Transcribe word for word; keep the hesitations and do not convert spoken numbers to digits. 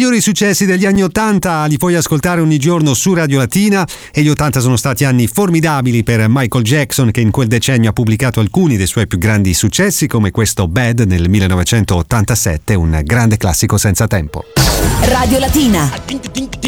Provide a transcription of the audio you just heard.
migliori successi degli anni ottanta li puoi ascoltare ogni giorno su Radio Latina, e gli ottanta sono stati anni formidabili per Michael Jackson, che in quel decennio ha pubblicato alcuni dei suoi più grandi successi, come questo Bad nel millenovecentottantasette, un grande classico senza tempo. Radio Latina.